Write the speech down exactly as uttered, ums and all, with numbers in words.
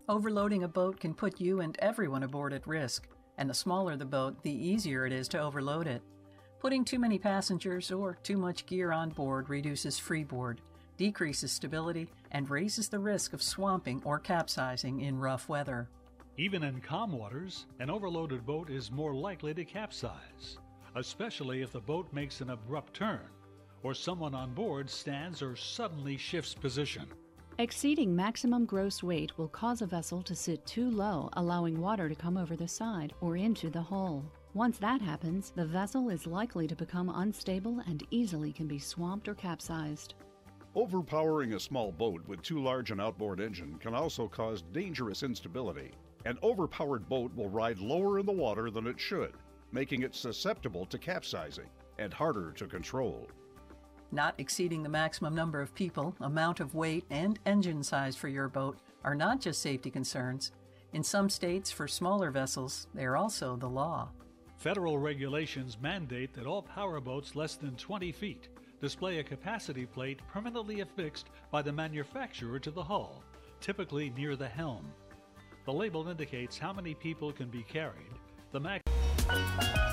Overloading a boat can put you and everyone aboard at risk, and the smaller the boat, the easier it is to overload it. Putting too many passengers or too much gear on board reduces freeboard, decreases stability, and raises the risk of swamping or capsizing in rough weather. Even in calm waters, an overloaded boat is more likely to capsize, especially if the boat makes an abrupt turn or someone on board stands or suddenly shifts position. Exceeding maximum gross weight will cause a vessel to sit too low, allowing water to come over the side or into the hull. Once that happens, the vessel is likely to become unstable and easily can be swamped or capsized. Overpowering a small boat with too large an outboard engine can also cause dangerous instability. An overpowered boat will ride lower in the water than it should, making it susceptible to capsizing and harder to control. Not exceeding the maximum number of people, amount of weight, and engine size for your boat are not just safety concerns. In some states, for smaller vessels, they are also the law. Federal regulations mandate that all powerboats less than twenty feet display a capacity plate permanently affixed by the manufacturer to the hull, typically near the helm. The label indicates how many people can be carried, the max